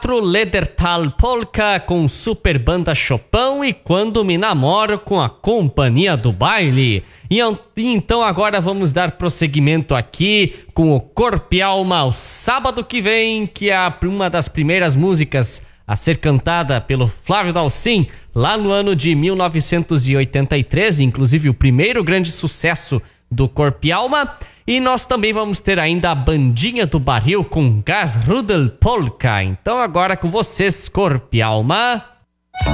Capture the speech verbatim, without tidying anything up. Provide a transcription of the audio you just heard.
Ledertal Polka com Super Banda Chopin e Quando Me Namoro com a Companhia do Baile. E então agora vamos dar prosseguimento aqui com o Corpo e Alma o sábado que vem, que é uma das primeiras músicas a ser cantada pelo Flávio Dalcin lá no ano de mil novecentos e oitenta e três, inclusive o primeiro grande sucesso do Corpo e Alma. E nós também vamos ter ainda a Bandinha do Barril com Gasrudel Polka. Então agora com vocês, Corpo e Alma.